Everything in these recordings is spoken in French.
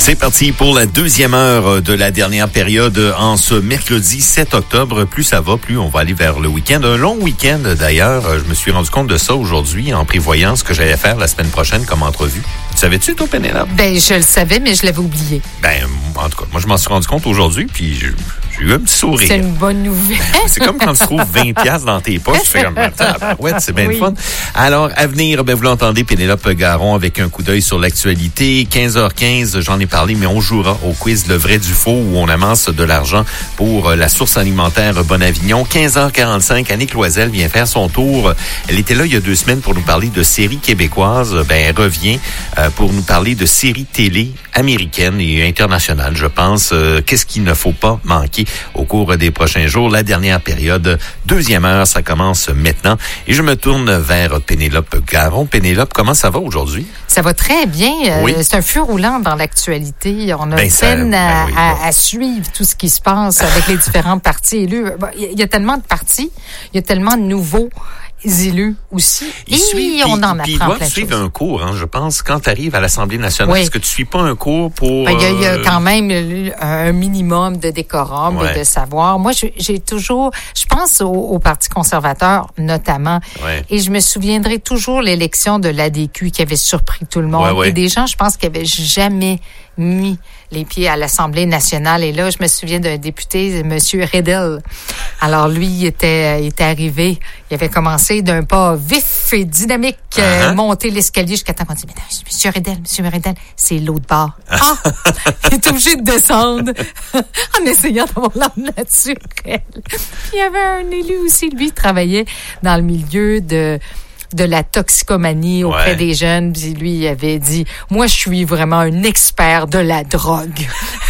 C'est parti pour la deuxième heure de la dernière période en ce mercredi 7 octobre. Plus ça va, plus on va aller vers le week-end. Un long week-end d'ailleurs. Je me suis rendu compte de ça aujourd'hui en prévoyant ce que j'allais faire la semaine prochaine comme entrevue. Tu savais-tu, toi, Pénélope? Ben, je le savais, mais je l'avais oublié. Ben, en tout cas, moi, je m'en suis rendu compte aujourd'hui, puis j'ai eu un petit sourire. C'est une bonne nouvelle. C'est comme quand tu trouves 20$ dans tes poches. Tu fais comme, ouais, c'est bien le fun. Alors, à venir, ben, vous l'entendez, Pénélope Garon avec un coup d'œil sur l'actualité. 15h15, j'en ai parlé, mais on jouera au quiz Le vrai du faux où on amasse de l'argent pour la source alimentaire Bon-Avignon. 15h45, Annick Loisel vient faire son tour. Elle était là il y a 2 semaines pour nous parler de séries québécoises. Ben, elle revient pour nous parler de séries télé américaines et internationales, je pense. Qu'est-ce qu'il ne faut pas manquer au cours des prochains jours? La dernière période, deuxième heure, ça commence maintenant. Et je me tourne vers Pénélope Garon. Pénélope, comment ça va aujourd'hui? Ça va très bien. Oui. C'est un feu roulant dans l'actualité. On a peine à suivre tout ce qui se passe avec les différents partis élus. Il y a tellement de partis, il y a tellement de nouveaux élus aussi. On en apprend plein de choses. Ils doivent suivre un cours, hein, je pense, quand tu arrives à l'Assemblée nationale. Est-ce que tu suis pas un cours pour... Il y a quand même un minimum de décorum et de savoir. Moi, j'ai toujours... Je pense au Parti conservateur, notamment. Ouais. Et je me souviendrai toujours l'élection de l'ADQ qui avait surpris tout le monde. Ouais. Et des gens, je pense, qui n'avaient jamais mis les pieds à l'Assemblée nationale. Et là, je me souviens d'un député, M. Riddle. Alors, lui, il était arrivé. Il avait commencé d'un pas vif et dynamique, monter l'escalier jusqu'à temps qu'on dit, Monsieur Riddle, c'est l'autre bar. Il est obligé de descendre en essayant d'avoir l'arme naturelle. Il y avait un élu aussi, lui, travaillait dans le milieu de la toxicomanie auprès des jeunes. Puis lui, il avait dit, moi, je suis vraiment un expert de la drogue.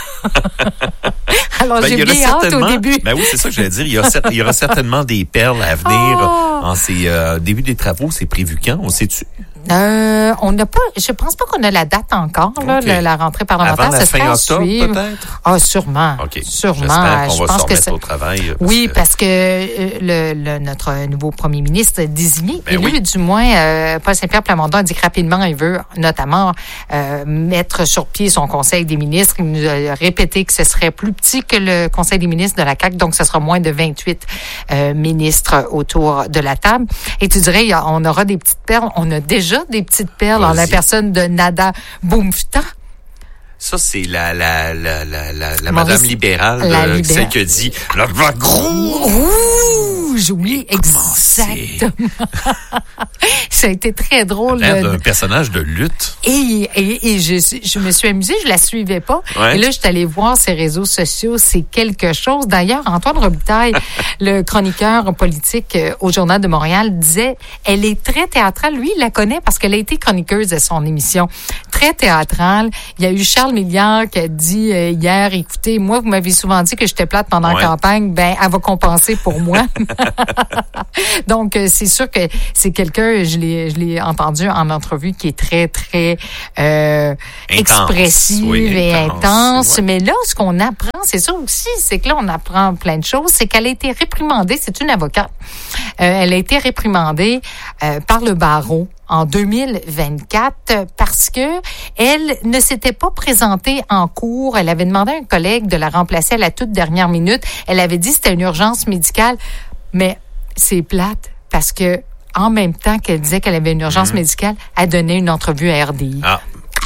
Alors, j'ai bien hâte au début. Ben oui, c'est ça que j'allais dire. Il y aura certainement des perles à venir en ces débuts des travaux. C'est prévu quand? On sait-tu? On n'a pas, je pense pas qu'on a la date encore, là, la rentrée parlementaire. Avant la fin octobre, peut-être? Ah, sûrement. Okay. Sûrement. J'espère qu'on va se remettre au travail. Parce que notre nouveau premier ministre désigné, élu du moins, Paul Saint-Pierre Plamondon a dit que rapidement, il veut notamment mettre sur pied son conseil des ministres. Il nous a répété que ce serait plus petit que le conseil des ministres de la CAQ, donc ce sera moins de 28 ministres autour de la table. Et tu dirais, on aura des petites perles. On a déjà des petites perles en la personne de Nada Boumfta. Ça, c'est la madame libérale, celle qui a dit le gros rouge, oui, exactement. Ça a été très drôle. Un personnage de lutte. Et je me suis amusée, je la suivais pas. Ouais. Et là, je suis allée voir ses réseaux sociaux, c'est quelque chose. D'ailleurs, Antoine Robitaille, le chroniqueur politique au Journal de Montréal, disait, elle est très théâtrale. Lui, il la connaît parce qu'elle a été chroniqueuse de son émission. Très théâtrale. Il y a eu Charles Milliard qui a dit hier, écoutez, moi, vous m'avez souvent dit que j'étais plate pendant la campagne, ben, elle va compenser pour moi. Donc, c'est sûr que c'est quelqu'un, je l'ai entendu en entrevue, qui est très, très expressive et intense. Ouais. Mais là, ce qu'on apprend, c'est ça aussi, c'est que là, on apprend plein de choses, c'est qu'elle a été réprimandée, c'est une avocate, elle a été réprimandée par le barreau en 2024 parce que elle ne s'était pas présentée en cours. Elle avait demandé à un collègue de la remplacer à la toute dernière minute. Elle avait dit que c'était une urgence médicale, mais c'est plate parce que en même temps qu'elle disait qu'elle avait une urgence médicale, elle donnait une entrevue à RDI. Ah.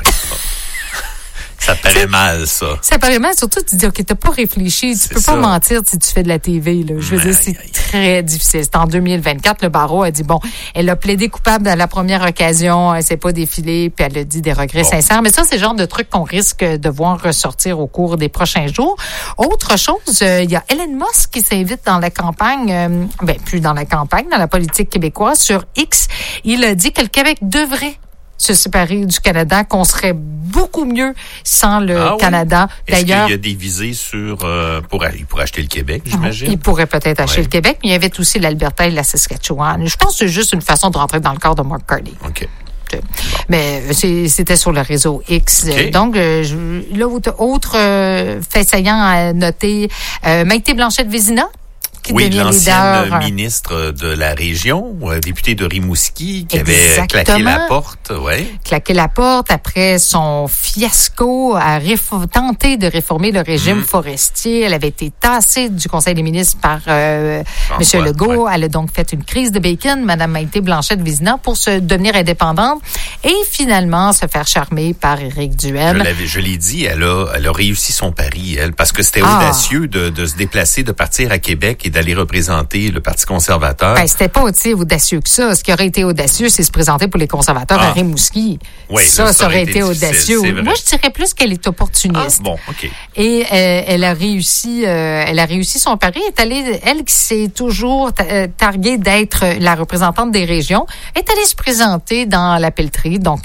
Ça paraît mal, ça. Ça paraît mal, surtout, tu dis, OK, t'as pas réfléchi, tu peux pas mentir si tu fais de la TV, là. Je veux dire, c'est très difficile. C'est en 2024, le barreau a dit, bon, elle a plaidé coupable à la première occasion, elle s'est pas défilée, puis elle a dit des regrets sincères. Mais ça, c'est le genre de truc qu'on risque de voir ressortir au cours des prochains jours. Autre chose, il y a Elon Musk qui s'invite dans la campagne, plus dans la campagne, dans la politique québécoise, sur X. Il a dit que le Québec devrait se séparer du Canada, qu'on serait beaucoup mieux sans le Canada. D'ailleurs, est-ce qu'il y a des visées pour acheter le Québec, j'imagine? Il pourrait peut-être acheter le Québec, mais il y avait aussi l'Alberta et la Saskatchewan. Je pense que c'est juste une façon de rentrer dans le corps de Mark Carney. OK. Bon. Mais c'était sur le réseau X. Okay. Donc, l'autre fait saillant à noter, Maïté Blanchette-Vézina, qui devient leader. L'ancienne ministre de la région, députée de Rimouski, qui avait claqué la porte. Ouais. Claqué la porte après son fiasco à tenter de réformer le régime forestier. Elle avait été tassée du Conseil des ministres par M. Legault. Ouais. Elle a donc fait une crise de bacon, Mme Maïté Blanchette-Vizina, pour se devenir indépendante et finalement se faire charmer par Éric Duhem. Je l'ai dit, elle a réussi son pari, elle, parce que c'était audacieux de se déplacer, de partir à Québec et d'aller représenter le Parti conservateur. Ben, c'était pas aussi audacieux que ça. Ce qui aurait été audacieux, c'est se présenter pour les conservateurs à Rimouski. Oui, ça aurait été audacieux. Moi, je dirais plus qu'elle est opportuniste. Ah, bon, OK. Et elle a réussi son pari. Elle qui s'est toujours targuée d'être la représentante des régions, est allée se présenter dans la Pelletrie, donc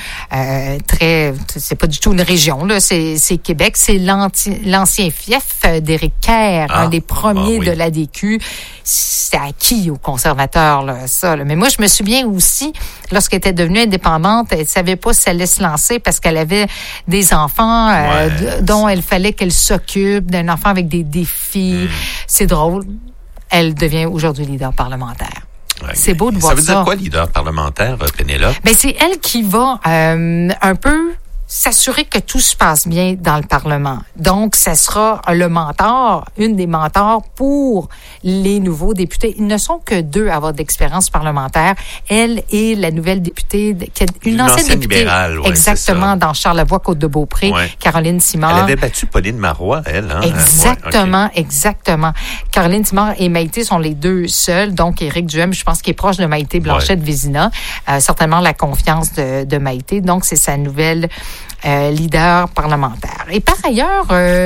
c'est pas du tout une région, là, c'est Québec, c'est l'ancien fief d'Éric Kerr, un des premiers de l'ADQ. C'est acquis aux conservateurs, là, ça. Là. Mais moi, je me souviens aussi, lorsqu'elle était devenue indépendante, elle savait pas si elle allait se lancer parce qu'elle avait des enfants dont il fallait qu'elle s'occupe, d'un enfant avec des défis. C'est drôle. Elle devient aujourd'hui leader parlementaire. Ouais. C'est beau de voir ça. Ça veut dire quoi, leader parlementaire, Pénélope? Ben, c'est elle qui va un peu s'assurer que tout se passe bien dans le Parlement. Donc, ça sera le mentor, une des mentors pour les nouveaux députés. Ils ne sont que deux à avoir d'expérience parlementaire. Elle et la nouvelle députée, une ancienne députée, libérale, exactement, dans Charlevoix-Côte-de-Beaupré, Caroline Simard. Elle avait battu Pauline Marois, elle. Hein? Exactement, exactement. Caroline Simard et Maïté sont les deux seuls. Donc, Éric Duhem, je pense qu'il est proche de Maïté Blanchette-Vizina. Certainement la confiance de Maïté. Donc, c'est sa nouvelle leader parlementaire. Et par ailleurs,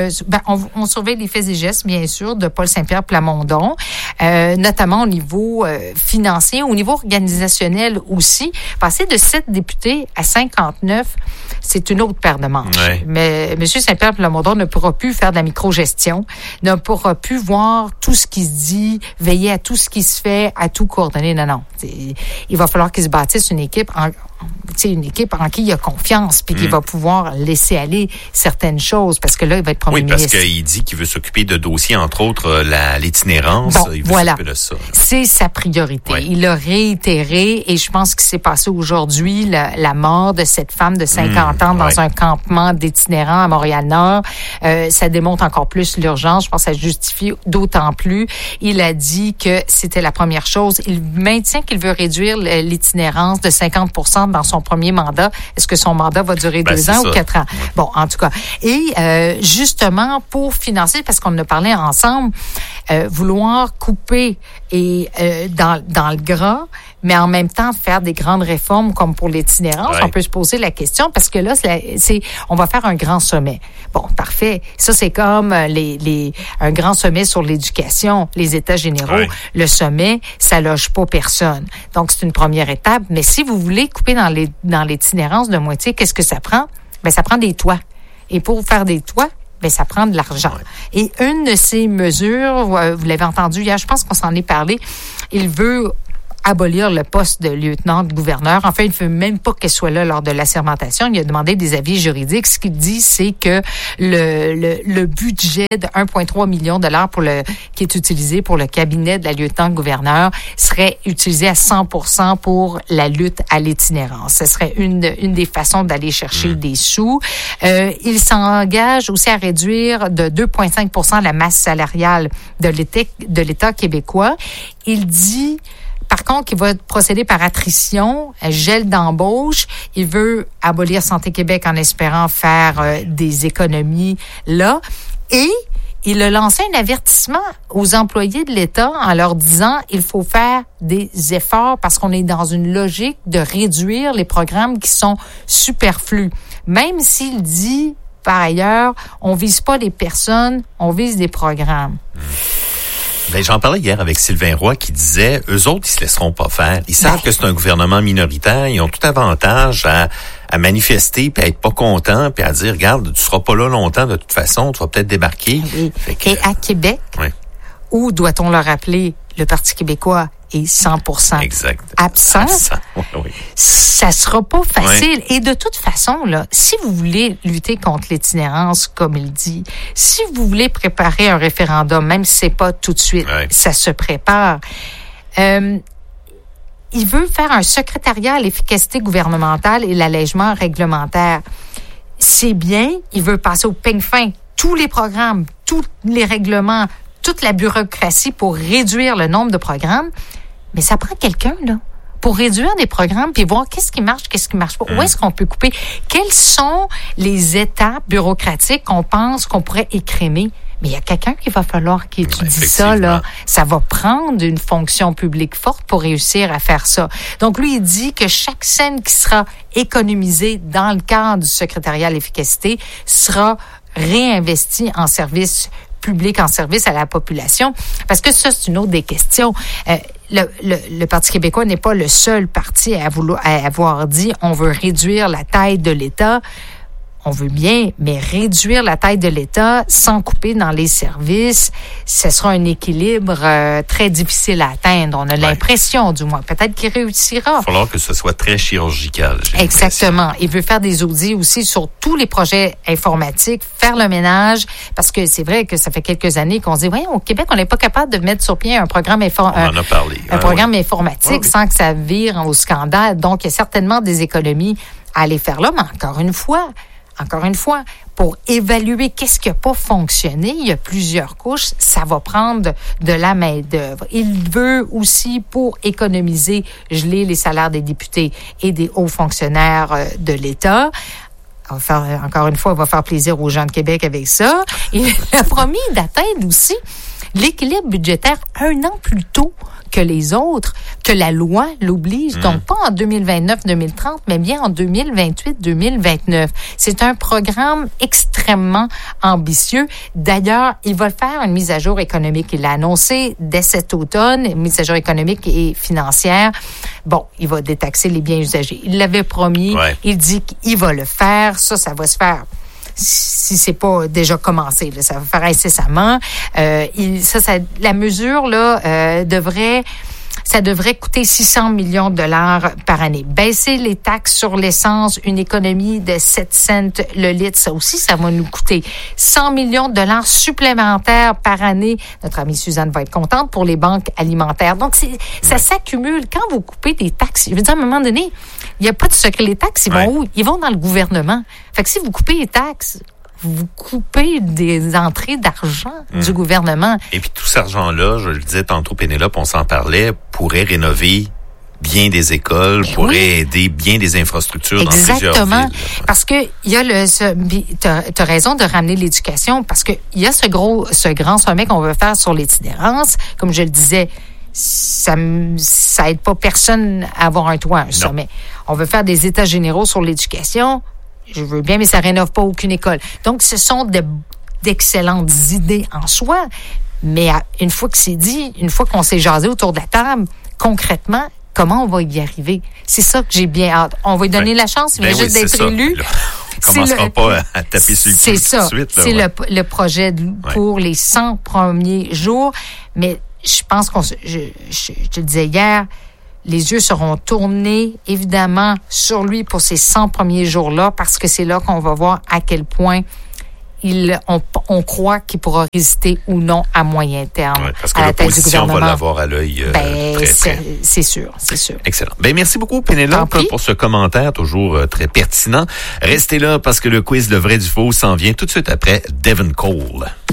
on surveille les faits et gestes, bien sûr, de Paul Saint-Pierre Plamondon, notamment au niveau financier, au niveau organisationnel aussi. Passer de 7 députés à 59, c'est une autre paire de manches. Ouais. Mais M. Saint-Pierre Plamondon ne pourra plus faire de la microgestion, ne pourra plus voir tout ce qui se dit, veiller à tout ce qui se fait, à tout coordonner. Non. Il va falloir qu'il se bâtisse une équipe en qui il a confiance puis qui va pouvoir laisser aller certaines choses parce que là, il va être premier ministre. Oui, parce qu'il dit qu'il veut s'occuper de dossiers, entre autres l'itinérance. Bon, il veut s'occuper de ça. C'est sa priorité. Ouais. Il l'a réitéré et je pense que c'est passé aujourd'hui la mort de cette femme de 50 ans dans un campement d'itinérants à Montréal-Nord. Ça démontre encore plus l'urgence. Je pense que ça justifie d'autant plus. Il a dit que c'était la première chose. Il maintient qu'il veut réduire l'itinérance de 50% dans son premier mandat. Est-ce que son mandat va durer 2 ans ou 4 ans? Ouais. Bon, en tout cas. Et justement, pour financer, parce qu'on en a parlé ensemble, vouloir couper et dans le gras, mais en même temps faire des grandes réformes comme pour l'itinérance, on peut se poser la question parce que là, on va faire un grand sommet. Bon, parfait. Ça, c'est comme un grand sommet sur l'éducation, les États généraux. Ouais. Le sommet, ça loge pas personne. Donc, c'est une première étape. Mais si vous voulez couper dans l'itinérance de moitié, qu'est-ce que ça prend? Ben, ça prend des toits. Et pour faire des toits, ben, ça prend de l'argent. Ouais. Et une de ces mesures, vous l'avez entendu hier, je pense qu'on s'en est parlé, il veut abolir le poste de lieutenant-gouverneur. Enfin, il ne veut même pas qu'elle soit là lors de l'assermentation. Il a demandé des avis juridiques. Ce qu'il dit, c'est que le budget de 1,3 million de dollars qui est utilisé pour le cabinet de la lieutenant-gouverneur serait utilisé à 100% pour la lutte à l'itinérance. Ce serait une des façons d'aller chercher des sous. Il s'engage aussi à réduire de 2,5% la masse salariale de l'État québécois. Il dit par contre, il va procéder par attrition, gel d'embauche. Il veut abolir Santé Québec en espérant faire des économies là. Et il a lancé un avertissement aux employés de l'État en leur disant il faut faire des efforts parce qu'on est dans une logique de réduire les programmes qui sont superflus. Même s'il dit, par ailleurs, on vise pas les personnes, on vise des programmes. Ben, j'en parlais hier avec Sylvain Roy qui disait, eux autres, ils se laisseront pas faire. Ils savent que c'est un gouvernement minoritaire. Ils ont tout avantage à manifester puis à être pas contents puis à dire, regarde, tu seras pas là longtemps de toute façon, tu vas peut-être débarquer. Et à Québec, où doit-on le rappeler, le Parti québécois est 100% absent. Oui. Ça sera pas facile. Oui. Et de toute façon, là, si vous voulez lutter contre l'itinérance, comme il dit, si vous voulez préparer un référendum, même si c'est pas tout de suite, ça se prépare. Il veut faire un secrétariat à l'efficacité gouvernementale et l'allègement réglementaire. C'est bien, il veut passer au peigne fin tous les programmes, tous les règlements, toute la bureaucratie pour réduire le nombre de programmes, mais ça prend quelqu'un, là, pour réduire des programmes puis voir qu'est-ce qui marche pas. Où est-ce qu'on peut couper? Quelles sont les étapes bureaucratiques qu'on pense qu'on pourrait écrémer? Mais il y a quelqu'un qui va falloir qui étudie ça, là. Ça va prendre une fonction publique forte pour réussir à faire ça. Donc, lui, il dit que chaque scène qui sera économisée dans le cadre du secrétariat à l'efficacité sera réinvestie en service public, en service à la population. Parce que ça, c'est une autre des questions. Le Parti québécois n'est pas le seul parti à avoir dit on veut réduire la taille de l'État. On veut bien, mais réduire la taille de l'État sans couper dans les services, ce sera un équilibre très difficile à atteindre. On a l'impression, du moins. Peut-être qu'il réussira. Il va falloir que ce soit très chirurgical. Exactement. Il veut faire des audits aussi sur tous les projets informatiques, faire le ménage, parce que c'est vrai que ça fait quelques années qu'on dit, voyons, au Québec, on n'est pas capable de mettre sur pied un programme programme informatique sans que ça vire au scandale. Donc, il y a certainement des économies à aller faire là, mais encore une fois, pour évaluer qu'est-ce qui n'a pas fonctionné, il y a plusieurs couches, ça va prendre de la main-d'œuvre. Il veut aussi, pour économiser, geler les salaires des députés et des hauts fonctionnaires de l'État. Encore une fois, il va faire plaisir aux gens de Québec avec ça. Il a promis d'atteindre aussi l'équilibre budgétaire 1 an plus tôt que les autres, que la loi l'oblige. Donc, pas en 2029-2030, mais bien en 2028-2029. C'est un programme extrêmement ambitieux. D'ailleurs, il va faire une mise à jour économique. Il l'a annoncé dès cet automne, une mise à jour économique et financière. Bon, il va détaxer les biens usagés. Il l'avait promis. Ouais. Il dit qu'il va le faire. Ça va se faire. Si c'est pas déjà commencé, là, ça va faire incessamment. La mesure là devrait coûter 600 millions de dollars par année. Baisser les taxes sur l'essence, une économie de 7 cents le litre, ça aussi, ça va nous coûter 100 millions de dollars supplémentaires par année. Notre amie Suzanne va être contente pour les banques alimentaires. Donc, ça s'accumule. Quand vous coupez des taxes, je veux dire, à un moment donné, il n'y a pas de secret. Les taxes, ils vont où? Ils vont dans le gouvernement. Fait que si vous coupez les taxes, vous coupez des entrées d'argent du gouvernement. Et puis tout cet argent-là, je le disais tantôt, Pénélope, on s'en parlait, pourrait rénover bien des écoles, pourrait aider bien des infrastructures dans plusieurs villes. Parce que il y a t'as raison de ramener l'éducation, parce que il y a ce grand sommet qu'on veut faire sur l'itinérance. Comme je le disais, ça aide pas personne à avoir un toit, un sommet. On veut faire des états généraux sur l'éducation. Je veux bien, mais ça rénove pas aucune école. Donc, ce sont d'excellentes idées en soi. Mais une fois que c'est dit, une fois qu'on s'est jasé autour de la table, concrètement, comment on va y arriver? C'est ça que j'ai bien hâte. On va lui donner la chance, il vient juste d'être élu. On ne commencera pas à taper sur le cul tout de suite. C'est le projet pour les 100 premiers jours. Mais je pense je te le disais hier, les yeux seront tournés, évidemment, sur lui pour ces 100 premiers jours-là, parce que c'est là qu'on va voir à quel point on croit qu'il pourra résister ou non à moyen terme parce que à la tête du gouvernement. On va l'avoir à l'œil très près. C'est sûr. Excellent. Merci beaucoup, Pénélope, pour ce commentaire toujours très pertinent. Restez là parce que le quiz Le Vrai du Faux s'en vient tout de suite après Devon Cole.